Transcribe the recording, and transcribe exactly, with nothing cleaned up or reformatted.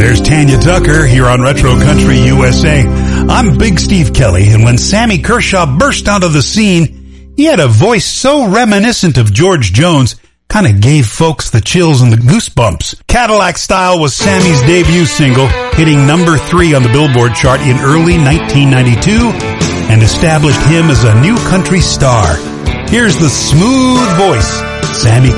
There's Tanya Tucker here on Retro Country U S A. I'm Big Steve Kelly, and when Sammy Kershaw burst onto the scene, he had a voice so reminiscent of George Jones, kind of gave folks the chills and the goosebumps. Cadillac Style was Sammy's debut single, hitting number three on the Billboard chart in early nineteen ninety-two, and established him as a new country star. Here's the smooth voice, Sammy